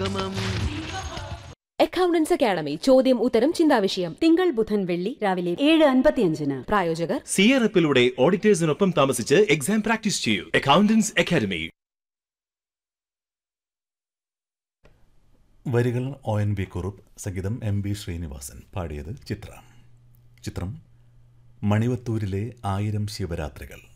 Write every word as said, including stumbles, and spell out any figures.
സംഗമം. Accountants academy ചോദ്യം ഉത്തരം ചിന്താവിഷയം തിങ്കൾ ബുധൻ വെള്ളി രാവിലെ ഏഴ് അൻപത്തിയഞ്ചിന്. പ്രായോജകർ സിയറപ്പിലൂടെ ഓഡിറ്റേഴ്സിനൊപ്പം താമസിച്ച് എക്സാം പ്രാക്ടീസ് ചെയ്യൂ. Accountants academy. വരികൾ ഒ എൻ വി കുറുപ്പ്, സംഗീതം എം ബി ശ്രീനിവാസൻ. പാടിയത് ചിത്ര. ചിത്രം മണിവത്തൂരിലെ ആയിരം ശിവരാത്രികൾ.